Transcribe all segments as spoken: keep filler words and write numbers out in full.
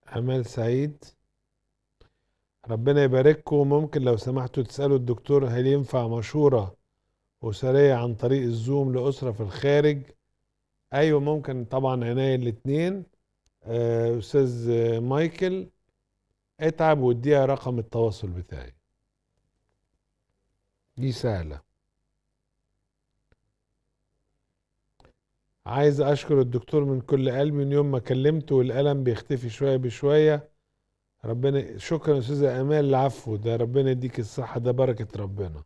امال سعيد، ربنا يبارككم. ممكن لو سمحتوا تسألوا الدكتور هل ينفع مشورة أسرية عن طريق الزوم لأسرة في الخارج؟ ايوه ممكن طبعا، عناية الاتنين. آه، استاذ مايكل، اتعب واديها رقم التواصل بتاعي، دي سهلة. عايز اشكر الدكتور من كل قلبي، من يوم ما كلمته والألم بيختفي شوية بشوية. ربنا، شكرا يا استاذة امال. العفو، ده ربنا يديك الصحة، ده بركة ربنا.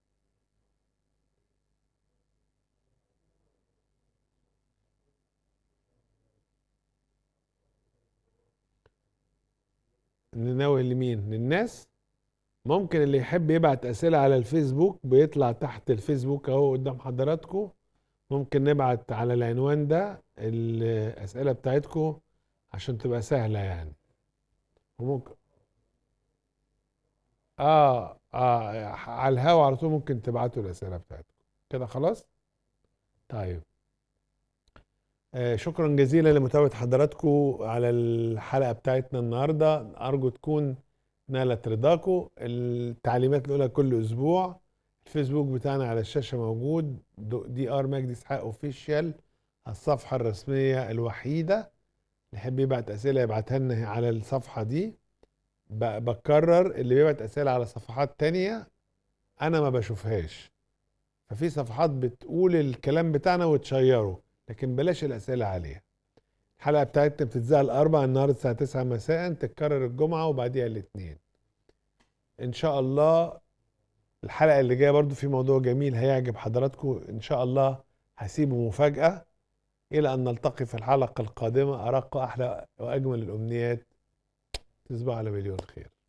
نناوي لمين؟ للناس. ممكن اللي يحب يبعت اسئلة على الفيسبوك، بيطلع تحت الفيسبوك اهو قدام حضراتكم. ممكن نبعت على العنوان ده الاسئلة بتاعتكم عشان تبقى سهلة يعني. وممكن اه اه على الهوا على طول ممكن تبعتوا الاسئلة بتاعتكم. كده خلاص. طيب. آه شكرا جزيلا لمتابعة حضراتكم على الحلقة بتاعتنا النهاردة. أرجو تكون نالت رضاكم. التعليمات الأولى كل أسبوع. الفيسبوك بتاعنا على الشاشة موجود، دي ار مجدي اسحاق اوفيشال، الصفحة الرسمية الوحيدة. اللي يحب يبعت أسئلة يبعتها لنا على الصفحة دي. ب- بكرر، اللي بيبعت أسئلة على صفحات تانية أنا ما بشوفهاش. ففي صفحات بتقول الكلام بتاعنا وتشيره، لكن بلاش الأسئلة عليها. الحلقة بتاعتنا بتتذاع الأربع، النهاردة الساعة تسعة مساء، تتكرر الجمعة وبعديها الاثنين إن شاء الله. الحلقة اللي جاية برضو في موضوع جميل هيعجب حضراتكم إن شاء الله. هسيبه مفاجأة. إلى أن نلتقي في الحلقة القادمة، أرق أحلى وأجمل الأمنيات. تصبحوا على مليون خير.